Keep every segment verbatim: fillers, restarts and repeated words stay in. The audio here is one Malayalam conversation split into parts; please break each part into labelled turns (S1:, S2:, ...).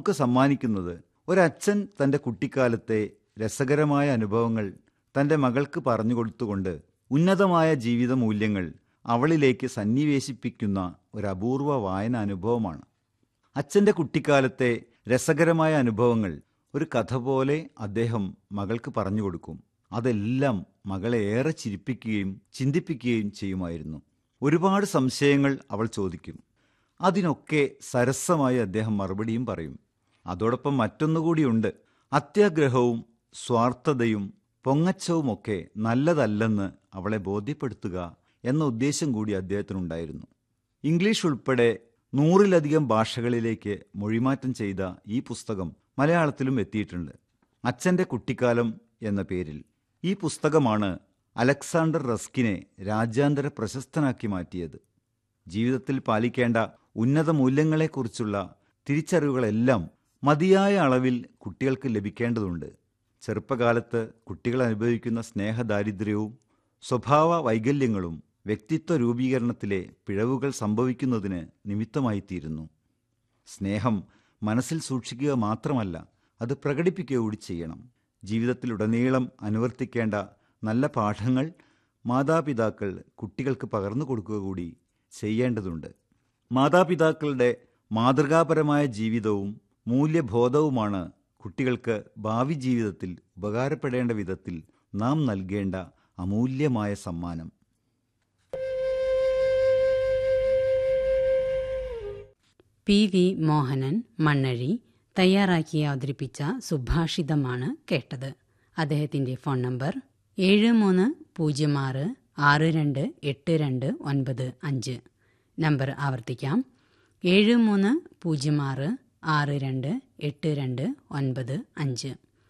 S1: നമുക്ക് സമ്മാനിക്കുന്നത് ഒരച്ഛൻ തൻ്റെ കുട്ടിക്കാലത്തെ രസകരമായ അനുഭവങ്ങൾ തൻ്റെ മകൾക്ക് പറഞ്ഞു കൊടുത്തുകൊണ്ട് ഉന്നതമായ ജീവിത മൂല്യങ്ങൾ അവളിലേക്ക് സന്നിവേശിപ്പിക്കുന്ന ഒരു അപൂർവ വായന അനുഭവമാണ്. അച്ഛൻ്റെ കുട്ടിക്കാലത്തെ രസകരമായ അനുഭവങ്ങൾ ഒരു കഥ പോലെ അദ്ദേഹം മകൾക്ക് പറഞ്ഞു കൊടുക്കും. അതെല്ലാം മകളെ ഏറെ ചിരിപ്പിക്കുകയും ചിന്തിപ്പിക്കുകയും ചെയ്യുമായിരുന്നു. ഒരുപാട് സംശയങ്ങൾ അവൾ ചോദിക്കും. അതിനൊക്കെ സരസമായി അദ്ദേഹം മറുപടിയും പറയും. അതോടൊപ്പം മറ്റൊന്നുകൂടിയുണ്ട്. അത്യാഗ്രഹവും സ്വാർത്ഥതയും പൊങ്ങച്ചവുമൊക്കെ നല്ലതല്ലെന്ന് അവളെ ബോധ്യപ്പെടുത്തുക എന്ന ഉദ്ദേശം കൂടി അദ്ദേഹത്തിനുണ്ടായിരുന്നു. ഇംഗ്ലീഷ് ഉൾപ്പെടെ നൂറിലധികം ഭാഷകളിലേക്ക് മൊഴിമാറ്റം ചെയ്ത ഈ പുസ്തകം മലയാളത്തിലും എത്തിയിട്ടുണ്ട്. അച്ഛൻ്റെ കുട്ടിക്കാലം എന്ന പേരിൽ. ഈ പുസ്തകമാണ് അലക്സാണ്ടർ റസ്കിനെ രാജ്യാന്തര പ്രശസ്തനാക്കി മാറ്റിയത്. ജീവിതത്തിൽ പാലിക്കേണ്ട ഉന്നത മൂല്യങ്ങളെക്കുറിച്ചുള്ള തിരിച്ചറിവുകളെല്ലാം മതിയായ അളവിൽ കുട്ടികൾക്ക് ലഭിക്കേണ്ടതുണ്ട്. ചെറുപ്പകാലത്ത് കുട്ടികൾ അനുഭവിക്കുന്ന സ്നേഹദാരിദ്ര്യവും സ്വഭാവ വൈകല്യങ്ങളും വ്യക്തിത്വ രൂപീകരണത്തിലെ പിഴവുകൾ സംഭവിക്കുന്നതിന് നിമിത്തമായിത്തീരുന്നു. സ്നേഹം മനസ്സിൽ സൂക്ഷിക്കുക മാത്രമല്ല, അത് പ്രകടിപ്പിക്കുക കൂടി ചെയ്യണം. ജീവിതത്തിലുടനീളം അനുവർത്തിക്കേണ്ട നല്ല പാഠങ്ങൾ മാതാപിതാക്കൾ കുട്ടികൾക്ക് പകർന്നു കൊടുക്കുക കൂടി ചെയ്യേണ്ടതുണ്ട്. മാതാപിതാക്കളുടെ മാതൃകാപരമായ ജീവിതവും മൂല്യബോധവുമാണ് കുട്ടികൾക്ക് ഭാവി ജീവിതത്തിൽ ഉപകാരപ്പെടേണ്ട വിധത്തിൽ നാം നൽകേണ്ട അമൂല്യമായ സമ്മാനം.
S2: പി വി മോഹനൻ മണ്ണഴി തയ്യാറാക്കി അവതരിപ്പിച്ച സുഭാഷിതമാണ് കേട്ടത്. അദ്ദേഹത്തിന്റെ ഫോൺ നമ്പർ ഏഴ് മൂന്ന് പൂജ്യം ആറ് ആറ് രണ്ട് എട്ട് രണ്ട് ഒൻപത് അഞ്ച്. നമ്പർ ആവർത്തിക്കാം: ഏഴ് മൂന്ന് പൂജ്യം ആറ് ആറ് രണ്ട് എട്ട് രണ്ട് ഒൻപത് അഞ്ച്.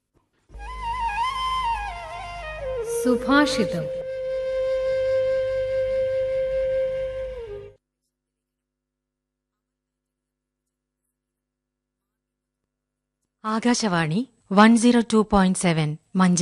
S3: സുഭാഷിതം. Akashvani one zero two point seven Manjeri.